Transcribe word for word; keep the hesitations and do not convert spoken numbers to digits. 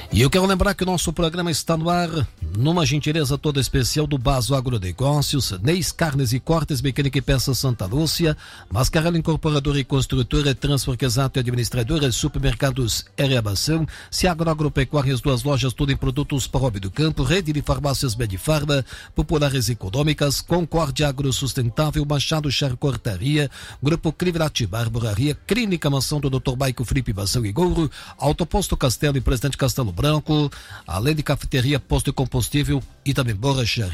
E eu quero lembrar que o nosso programa está no ar numa gentileza toda especial do Baso Agronegócios, Neis Carnes e Cortes, Mecânica e Peças Santa Lúcia, Mascarello Incorporadora e Construtora, Transfer Exato e Administradora, Supermercados Ereabação, Ciagro Agropecuária, as duas lojas, tudo em produtos para o hobby do campo, Rede de Farmácias Medifarma, Populares Econômicas, Concórdia Agro Sustentável, Machado Charcortaria, Grupo Crivelati Barburaria, Clínica Mansão do doutor Baico Felipe Bação e Gouro, Autoposto Castelo e Presidente Castelo Branco, além de cafeteria, posto de combustível e também borracharia.